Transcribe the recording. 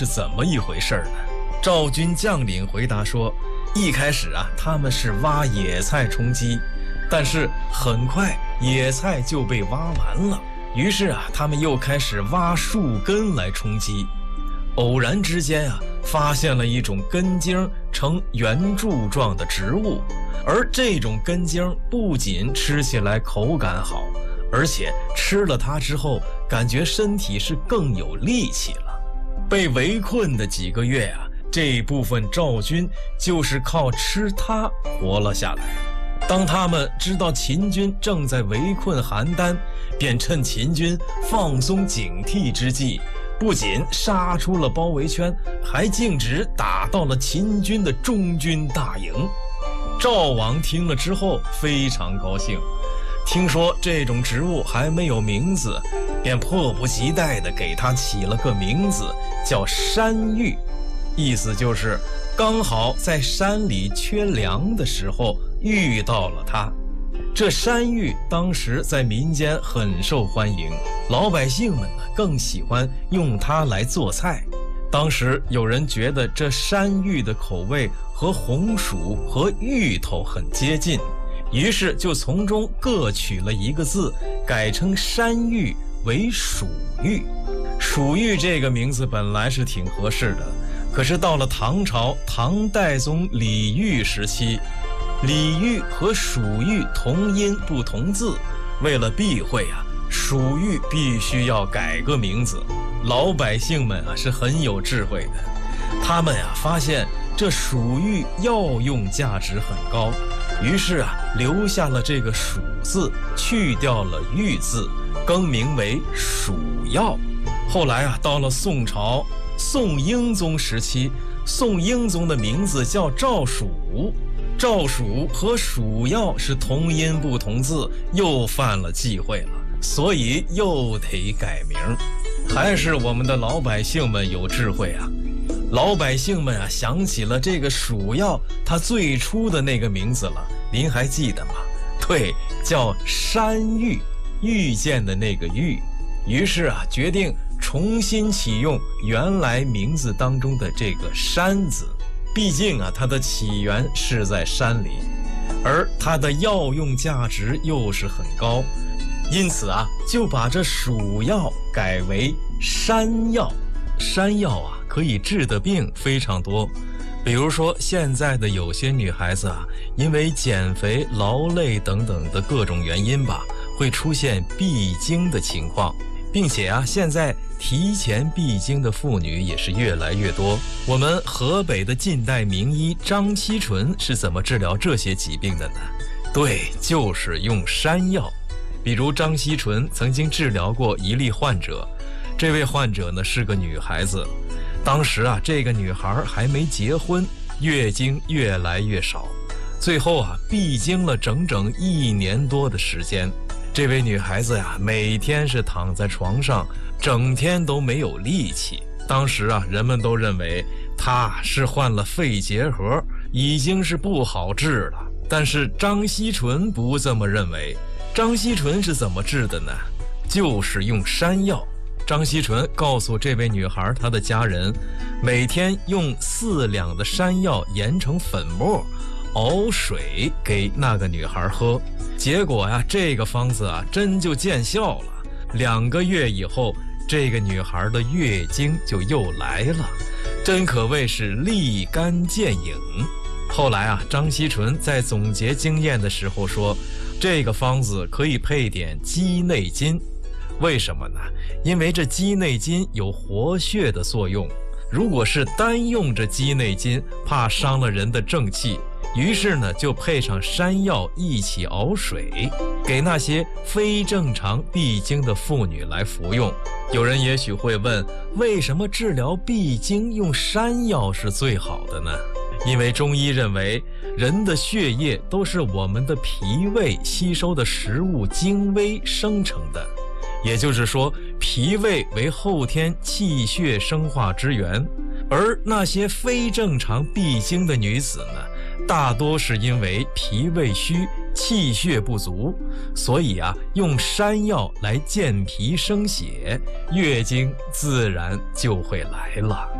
是怎么一回事呢？赵军将领回答说，一开始他们是挖野菜充饥，但是很快野菜就被挖完了，于是他们又开始挖树根来充饥。偶然之间发现了一种根茎呈圆柱状的植物，而这种根茎不仅吃起来口感好，而且吃了它之后感觉身体是更有力气了。被围困的几个月这部分赵军就是靠吃它活了下来。当他们知道秦军正在围困邯郸，便趁秦军放松警惕之际，不仅杀出了包围圈，还径直打到了秦军的中军大营。赵王听了之后非常高兴，听说这种植物还没有名字，便迫不及待地给它起了个名字，叫山芋，意思就是刚好在山里缺粮的时候遇到了它。这山芋当时在民间很受欢迎，老百姓们更喜欢用它来做菜。当时有人觉得这山芋的口味和红薯和芋头很接近，于是就从中各取了一个字，改称山芋为蜀芋。蜀芋这个名字本来是挺合适的，可是到了唐朝唐代宗李煜时期，李煜和蜀芋同音不同字，为了避讳蜀芋必须要改个名字。老百姓们是很有智慧的，他们发现这蜀芋药用价值很高，于是留下了这个蜀字，去掉了芋字，更名为蜀药。后来到了宋朝宋英宗时期，宋英宗的名字叫赵蜀，赵蜀和蜀药是同音不同字，又犯了忌讳了，所以又得改名。还是我们的老百姓们有智慧老百姓们想起了这个蜀药它最初的那个名字了，您还记得吗？对，叫山芋，遇见的那个芋。于是决定重新启用原来名字当中的这个山字，毕竟它的起源是在山里，而它的药用价值又是很高，因此就把这蜀药改为山药。山药可以治的病非常多，比如说现在的有些女孩子因为减肥、劳累等等的各种原因会出现闭经的情况，并且现在提前闭经的妇女也是越来越多。我们河北的近代名医张锡纯是怎么治疗这些疾病的呢？对，就是用山药。比如张锡纯曾经治疗过一例患者，这位患者呢是个女孩子，当时这个女孩还没结婚，月经越来越少，最后闭经了整整1年多的时间。这位女孩子每天是躺在床上，整天都没有力气。当时人们都认为她是患了肺结核，已经是不好治了。但是张锡纯不这么认为。张锡纯是怎么治的呢？就是用山药。张锡纯告诉这位女孩她的家人，每天用4两的山药研成粉末，熬水给那个女孩喝。结果这个方子真就见效了。2个月以后，这个女孩的月经就又来了，真可谓是立竿见影。后来张锡纯在总结经验的时候说，这个方子可以配点鸡内金。为什么呢？因为这鸡内金有活血的作用，如果是单用这鸡内金，怕伤了人的正气，于是呢就配上山药一起熬水，给那些非正常闭经的妇女来服用。有人也许会问，为什么治疗闭经用山药是最好的呢？因为中医认为，人的血液都是我们的脾胃吸收的食物精微生成的，也就是说，脾胃为后天气血生化之源。而那些非正常闭经的女子呢，大多是因为脾胃虚、气血不足，所以用山药来健脾生血，月经自然就会来了。